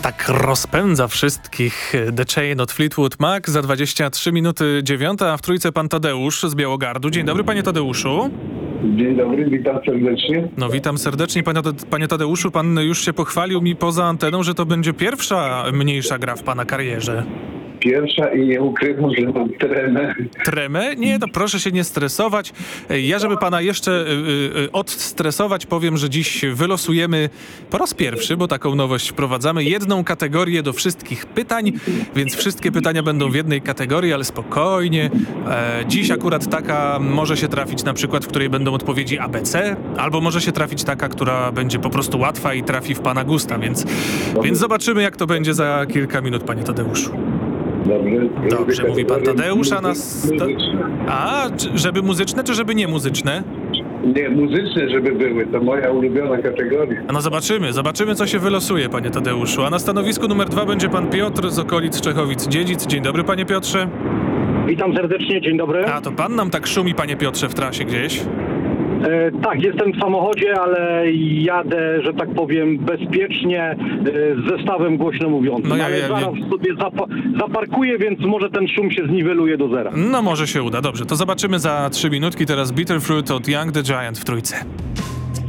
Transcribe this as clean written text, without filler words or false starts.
Tak rozpędza wszystkich The Chain od Fleetwood Mac. Za 23 minuty 9, a w trójce pan Tadeusz z Białogardu. Dzień dobry, panie Tadeuszu. Dzień dobry, witam serdecznie. No witam serdecznie, panie Tadeuszu. Pan już się pochwalił mi poza anteną, że to będzie pierwsza mniejsza gra w pana karierze. Pierwsza i nie ukrywam, że mam tremę. Tremę? Nie, to proszę się nie stresować. Ja, żeby pana jeszcze odstresować, powiem, że dziś wylosujemy po raz pierwszy, bo taką nowość wprowadzamy, jedną kategorię do wszystkich pytań, więc wszystkie pytania będą w jednej kategorii, ale spokojnie. Dziś akurat taka może się trafić na przykład, w której będą odpowiedzi ABC, albo może się trafić taka, która będzie po prostu łatwa i trafi w pana gusta, więc zobaczymy, jak to będzie za kilka minut, panie Tadeuszu. Dobrze, mówi pan Tadeusz, a nas... żeby muzyczne, czy żeby nie muzyczne? Nie, muzyczne, żeby były, to moja ulubiona kategoria. No zobaczymy, co się wylosuje, panie Tadeuszu. A na stanowisku numer 2 będzie pan Piotr z okolic Czechowic-Dziedzic. Dzień dobry, panie Piotrze. Witam serdecznie, dzień dobry. A, to pan nam tak szumi, panie Piotrze, w trasie gdzieś? Tak, jestem w samochodzie, ale jadę, że tak powiem, bezpiecznie, z zestawem głośno mówiącym. No ale zaraz sobie zaparkuję, więc może ten szum się zniweluje do zera. No może się uda, dobrze. To zobaczymy za 3 minutki. Teraz Bitterfruit od Young the Giant w trójce.